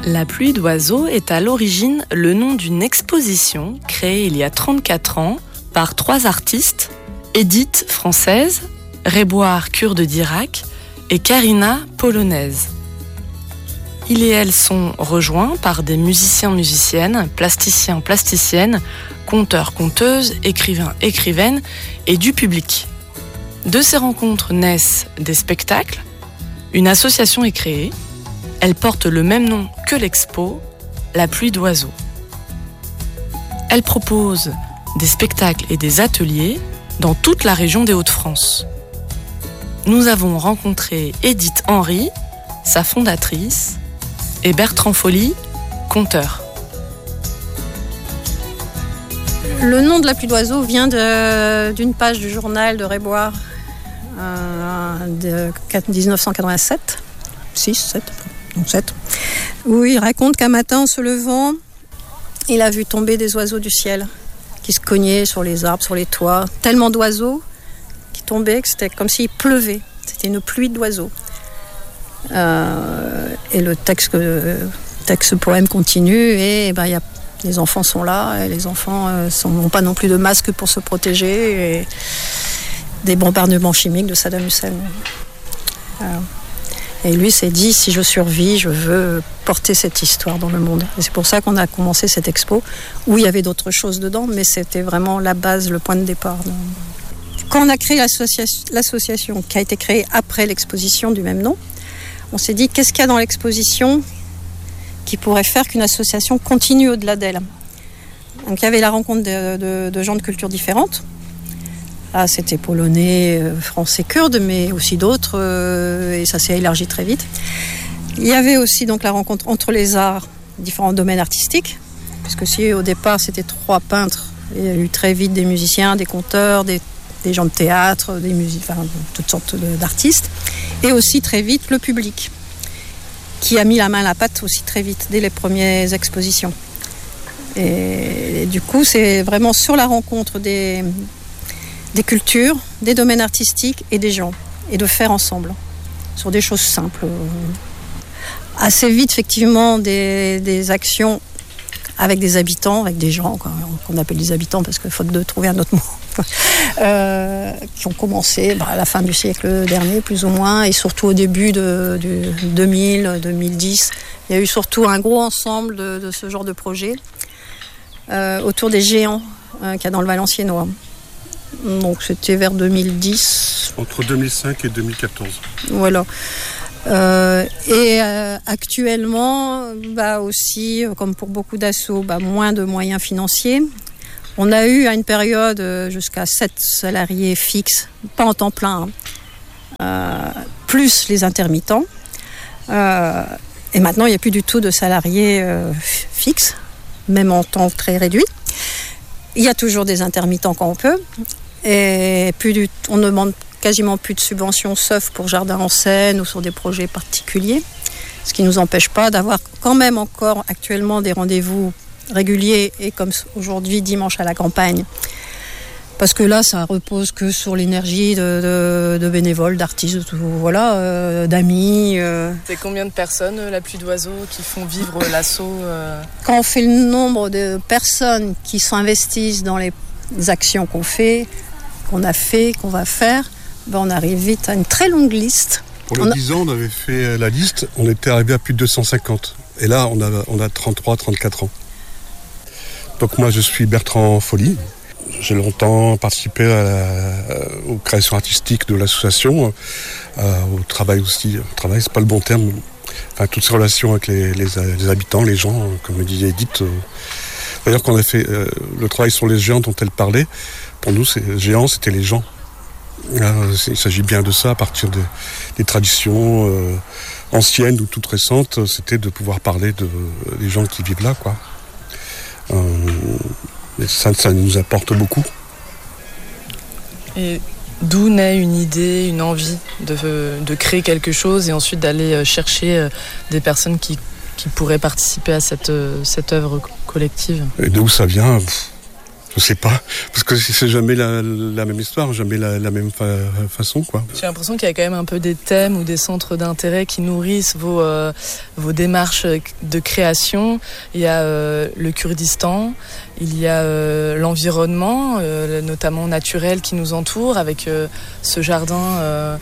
La pluie d'oiseaux est à l'origine le nom d'une exposition créée il y a 34 ans par 3 artistes, Edith, française, Réboire, kurde d'Irak et Karina, polonaise. Ils et elles sont rejoints par des musiciens-musiciennes, plasticiens-plasticiennes, conteurs-conteuses, écrivains-écrivaines et du public. De ces rencontres naissent des spectacles, une association est créée. Elle porte le même nom que l'expo, La pluie d'oiseaux. Elle propose des spectacles et des ateliers dans toute la région des Hauts-de-France. Nous avons rencontré Edith Henry, sa fondatrice, et Bertrand Folly, conteur. Le nom de La pluie d'oiseaux vient d'une page du journal de Réboire de 1987, 7, où il raconte qu'un matin, en se levant, il a vu tomber des oiseaux du ciel qui se cognaient sur les arbres, sur les toits. Tellement d'oiseaux qui tombaient que c'était comme s'il pleuvait. C'était une pluie d'oiseaux. Et le texte poème continue et les enfants sont là et les enfants n'ont pas non plus de masque pour se protéger et des bombardements chimiques de Saddam Hussein. Et lui s'est dit, si je survis, je veux porter cette histoire dans le monde. Et c'est pour ça qu'on a commencé cette expo, où il y avait d'autres choses dedans, mais c'était vraiment la base, le point de départ. Quand on a créé l'association, qui a été créée après l'exposition du même nom, on s'est dit, qu'est-ce qu'il y a dans l'exposition qui pourrait faire qu'une association continue au-delà d'elle ? Donc il y avait la rencontre de gens de cultures différentes. Là, c'était polonais, français, kurde, mais aussi d'autres, et ça s'est élargi très vite. Il y avait aussi donc la rencontre entre les arts, différents domaines artistiques, puisque si au départ c'était 3 peintres, il y a eu très vite des musiciens, des conteurs, des gens de théâtre, toutes sortes d'artistes, et aussi très vite le public, qui a mis la main à la pâte aussi très vite, dès les premières expositions. Et du coup, c'est vraiment sur la rencontre des cultures, des domaines artistiques et des gens, et de faire ensemble, sur des choses simples. Assez vite, effectivement, des actions avec des habitants, avec des gens, qu'on appelle des habitants, parce que faute de trouver un autre mot, qui ont commencé à la fin du siècle dernier, plus ou moins, et surtout au début du 2000, 2010. Il y a eu surtout un gros ensemble de ce genre de projet autour des géants qu'il y a dans le Valenciennois. Donc c'était vers 2010. Entre 2005 et 2014. Voilà. Actuellement, aussi, comme pour beaucoup d'assauts, moins de moyens financiers. On a eu à une période jusqu'à 7 salariés fixes, pas en temps plein, plus les intermittents. Et maintenant, il n'y a plus du tout de salariés fixes, même en temps très réduit. Il y a toujours des intermittents quand on peut. Et on ne demande quasiment plus de subventions, sauf pour jardin en scène ou sur des projets particuliers. Ce qui ne nous empêche pas d'avoir quand même encore actuellement des rendez-vous réguliers et comme aujourd'hui, dimanche à la campagne. Parce que là, ça repose que sur l'énergie de bénévoles, d'artistes, d'amis. C'est combien de personnes, La pluie d'oiseaux, qui font vivre l'assaut Quand on fait le nombre de personnes qui s'investissent dans les actions qu'on fait, qu'on a fait, qu'on va faire, on arrive vite à une très longue liste. Pour les 10 ans, on avait fait la liste, on était arrivé à plus de 250. Et là, on a 33, 34 ans. Donc moi, je suis Bertrand Folly. J'ai longtemps participé aux créations artistiques de l'association, au travail aussi. Travail, c'est pas le bon terme. Enfin, toutes ces relations avec les habitants, les gens, comme le disait Edith. D'ailleurs, quand on a fait le travail sur les géants dont elle parlait, pour nous, géants, c'était les gens. Il s'agit bien de ça, à partir des traditions anciennes ou toutes récentes, c'était de pouvoir parler des gens qui vivent là, quoi. Et ça nous apporte beaucoup. Et d'où naît une idée, une envie de créer quelque chose et ensuite d'aller chercher des personnes qui pourraient participer à cette œuvre collective ? Et d'où ça vient ? Je sais pas, parce que c'est jamais la même histoire, jamais la même façon, quoi. J'ai l'impression qu'il y a quand même un peu des thèmes ou des centres d'intérêt qui nourrissent vos démarches de création. Il y a le Kurdistan, il y a l'environnement, notamment naturel qui nous entoure, avec ce jardin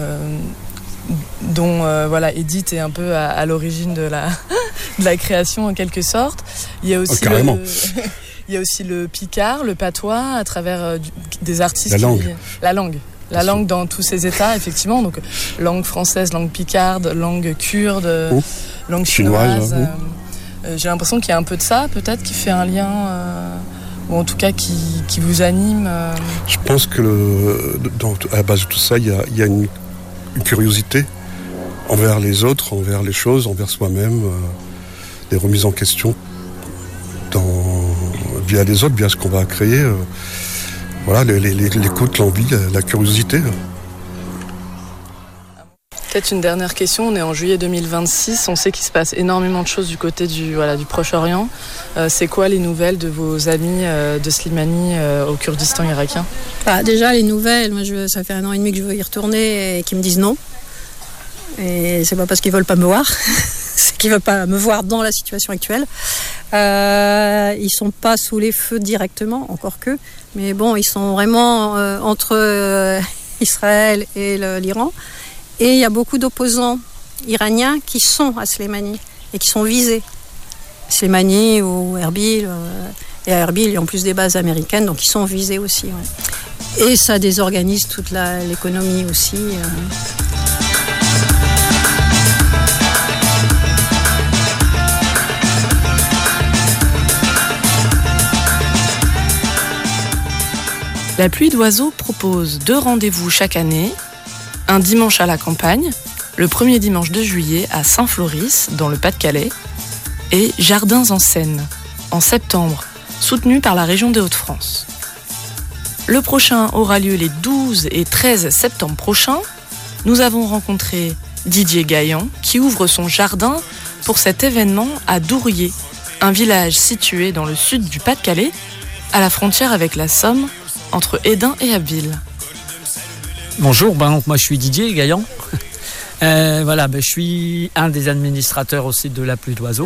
dont Edith est un peu à l'origine de la création en quelque sorte. Il y a aussi carrément. Il y a aussi le picard, le patois, à travers des artistes. La langue. La langue dans tous ses états, effectivement. Donc, langue française, langue picarde, langue kurde, langue chinoise. J'ai l'impression qu'il y a un peu de ça, peut-être, qui fait un lien, ou en tout cas qui vous anime. Je pense que à la base de tout ça, il y a une curiosité envers les autres, envers les choses, envers soi-même, des remises en question via les autres, via ce qu'on va créer. L'écoute, l'envie, la curiosité. Peut-être une dernière question, on est en juillet 2026, on sait qu'il se passe énormément de choses du côté du Proche-Orient. C'est quoi les nouvelles de vos amis de Slimani au Kurdistan irakien ? Déjà les nouvelles, moi ça fait 1 an et demi que je veux y retourner et qu'ils me disent non. Et c'est pas parce qu'ils veulent pas me voir, c'est qu'ils veulent pas me voir dans la situation actuelle. Ils sont pas sous les feux directement, encore que, mais bon, ils sont vraiment entre Israël et l'Iran. Et il y a beaucoup d'opposants iraniens qui sont à Slimani et qui sont visés. Slimani ou Erbil. Et à Erbil, il y a en plus des bases américaines, donc ils sont visés aussi. Ouais. Et ça désorganise toute l'économie aussi. La Pluie d'Oiseaux propose 2 rendez-vous chaque année. Un dimanche à la campagne, le premier dimanche de juillet à Saint-Floris, dans le Pas-de-Calais, et Jardins en Seine, en septembre, soutenu par la région des Hauts-de-France. Le prochain aura lieu les 12 et 13 septembre prochains. Nous avons rencontré Didier Gaillan, qui ouvre son jardin pour cet événement à Douriez, un village situé dans le sud du Pas-de-Calais, à la frontière avec la Somme, entre Hesdin et Abbeville. Bonjour, donc moi je suis Didier Gaillan. Je suis un des administrateurs aussi de La Pluie d'Oiseaux.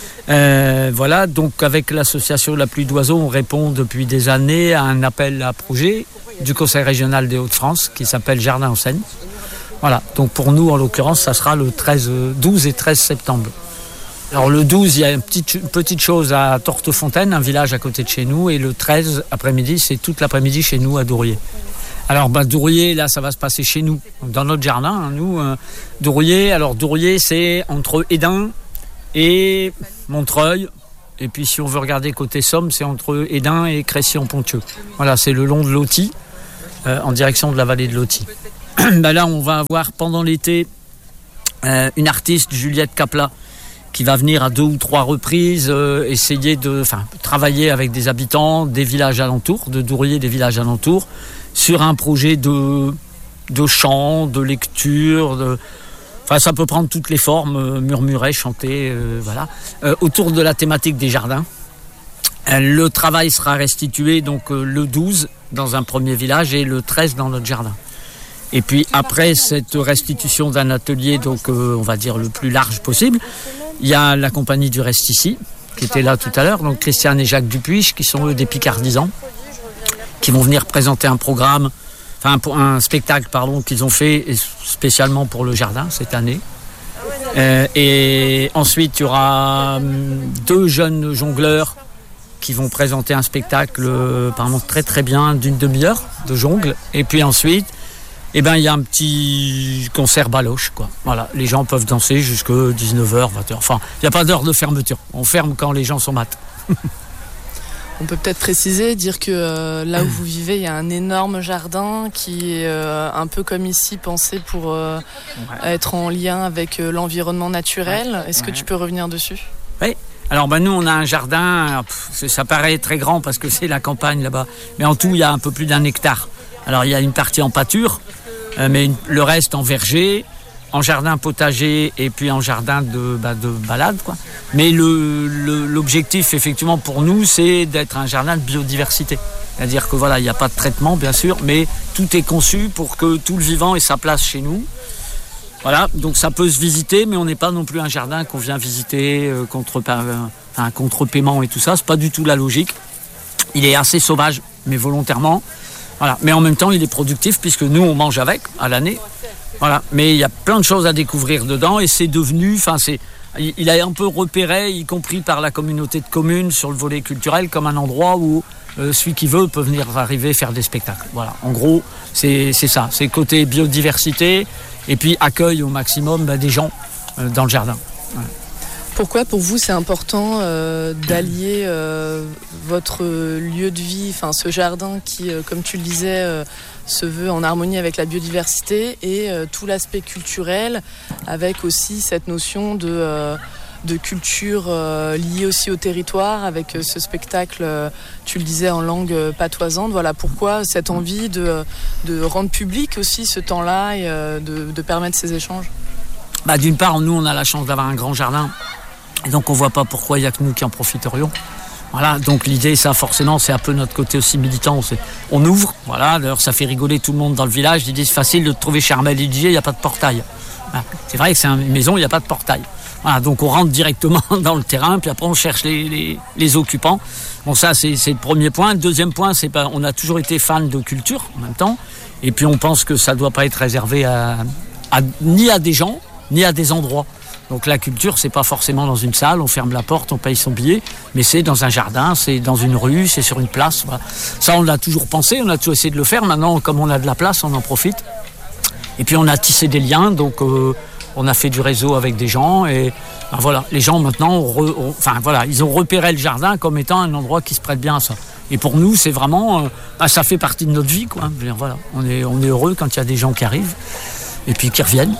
Donc avec l'association La Pluie d'Oiseaux, on répond depuis des années à un appel à projet du Conseil régional des Hauts-de-France qui s'appelle Jardin en Seine. Voilà, donc pour nous en l'occurrence, ça sera le 12 et 13 septembre. Alors le 12, il y a une petite chose à Tortefontaine, un village à côté de chez nous, et le 13 après-midi, c'est toute l'après-midi chez nous à Douriez. Alors Douriez, là ça va se passer chez nous, dans notre jardin, Douriez. Alors Douriez, c'est entre Hesdin et Montreuil. Et puis si on veut regarder côté Somme, c'est entre Hesdin et Crécy-en-Ponthieu. Voilà, c'est le long de l'Authie, en direction de la vallée de l'Authie. Là, on va avoir pendant l'été une artiste, Juliette Capla, qui va venir à 2 ou 3 reprises essayer de travailler avec des habitants des villages alentours, de Douriez, des villages alentours, sur un projet de chant, de lecture, ça peut prendre toutes les formes, murmurer, chanter, autour de la thématique des jardins. Le travail sera restitué donc le 12 dans un premier village et le 13 dans notre jardin. Et puis après cette restitution d'un atelier, donc on va dire le plus large possible, il y a la compagnie du Reste ici, qui était là tout à l'heure, donc Christiane et Jacques Dupuis, qui sont eux des Picardisans, qui vont venir présenter un spectacle qu'ils ont fait spécialement pour le jardin cette année. Et ensuite, il y aura 2 jeunes jongleurs qui vont présenter un spectacle très très bien d'une demi-heure de jongle. Et puis ensuite, il y a un petit concert baloche, quoi. Voilà, les gens peuvent danser jusqu'à 19h, 20h. Enfin, il n'y a pas d'heure de fermeture. On ferme quand les gens sont mat. On peut peut-être préciser, dire que là où vous vivez, il y a un énorme jardin qui est un peu comme ici, pensé pour être en lien avec l'environnement naturel. Est-ce que tu peux revenir dessus ? Oui. Alors nous, on a un jardin, ça paraît très grand parce que c'est la campagne là-bas. Mais en tout, il y a un peu plus d'1 hectare. Alors il y a une partie en pâture, mais le reste en verger. en jardin potager et puis en jardin de balade, quoi. Mais l'objectif, effectivement, pour nous, c'est d'être un jardin de biodiversité. C'est-à-dire que voilà, il n'y a pas de traitement, bien sûr, mais tout est conçu pour que tout le vivant ait sa place chez nous. Voilà, donc ça peut se visiter, mais on n'est pas non plus un jardin qu'on vient visiter contre paiement et tout ça. C'est pas du tout la logique. Il est assez sauvage, mais volontairement. Voilà. Mais en même temps, il est productif puisque nous, on mange avec à l'année. Voilà. Mais il y a plein de choses à découvrir dedans et c'est devenu, il a un peu repéré, y compris par la communauté de communes sur le volet culturel, comme un endroit où celui qui veut peut venir arriver faire des spectacles. Voilà. En gros, c'est ça. C'est côté biodiversité et puis accueil au maximum des gens dans le jardin. Voilà. Pourquoi pour vous c'est important d'allier votre lieu de vie, ce jardin qui, comme tu le disais, se veut en harmonie avec la biodiversité et tout l'aspect culturel avec aussi cette notion de culture liée aussi au territoire avec ce spectacle, tu le disais, en langue patoisante. Voilà pourquoi cette envie de rendre public aussi ce temps-là et de permettre ces échanges. D'une part, nous on a la chance d'avoir un grand jardin. Et donc on voit pas pourquoi il y a que nous qui en profiterions. Voilà, donc l'idée, ça forcément, c'est un peu notre côté aussi militant. On ouvre, voilà, d'ailleurs ça fait rigoler tout le monde dans le village. Ils disent c'est facile de trouver chez Armel et Didier, il n'y a pas de portail. Voilà. C'est vrai que c'est une maison, il n'y a pas de portail. Voilà, donc on rentre directement dans le terrain, puis après on cherche les occupants. Bon, ça c'est le premier point. Le deuxième point, on a toujours été fans de culture en même temps. Et puis on pense que ça ne doit pas être réservé ni à des gens, ni à des endroits. Donc la culture, c'est pas forcément dans une salle, on ferme la porte, on paye son billet, mais c'est dans un jardin, c'est dans une rue, c'est sur une place. Voilà. Ça, on l'a toujours pensé, on a toujours essayé de le faire. Maintenant, comme on a de la place, on en profite. Et puis on a tissé des liens, donc on a fait du réseau avec des gens. Et voilà, les gens maintenant, ils ont repéré le jardin comme étant un endroit qui se prête bien à ça. Et pour nous, c'est vraiment, ça fait partie de notre vie, quoi. Je veux dire, voilà, on est heureux quand il y a des gens qui arrivent et puis qui reviennent.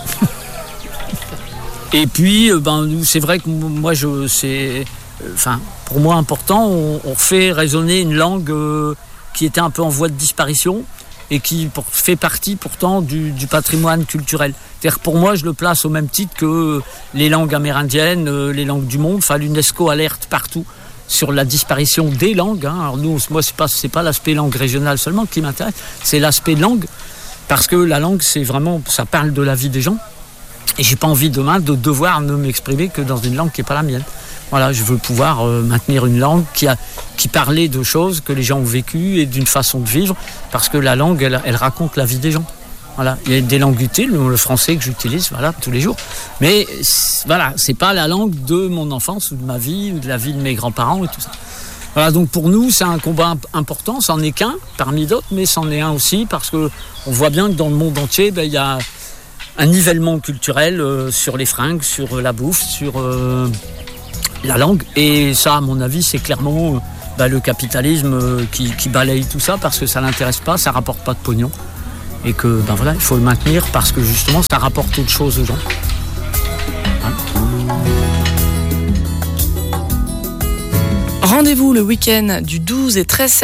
Et puis, c'est vrai que moi, pour moi important, on fait résonner une langue qui était un peu en voie de disparition et qui fait partie pourtant du patrimoine culturel. C'est-à-dire pour moi, je le place au même titre que les langues amérindiennes, les langues du monde. L'UNESCO alerte partout sur la disparition des langues. Alors nous, moi, c'est pas l'aspect langue régionale seulement qui m'intéresse, c'est l'aspect langue, parce que la langue, c'est vraiment, ça parle de la vie des gens. Et j'ai pas envie demain de devoir ne m'exprimer que dans une langue qui n'est pas la mienne. Voilà, je veux pouvoir maintenir une langue qui parlait de choses que les gens ont vécues et d'une façon de vivre, parce que la langue, elle raconte la vie des gens. Voilà, il y a des langues utiles, le français que j'utilise, tous les jours. Mais voilà, c'est pas la langue de mon enfance ou de ma vie ou de la vie de mes grands-parents et tout ça. Voilà, donc pour nous, c'est un combat important. C'en est qu'un parmi d'autres, mais c'en est un aussi parce que on voit bien que dans le monde entier, il y a un nivellement culturel sur les fringues, sur la bouffe, sur la langue. Et ça, à mon avis, c'est clairement le capitalisme qui balaye tout ça parce que ça l'intéresse pas, ça rapporte pas de pognon. Et que, il faut le maintenir parce que justement, ça rapporte autre chose aux gens. Rendez-vous le week-end du 12 et 13 septembre.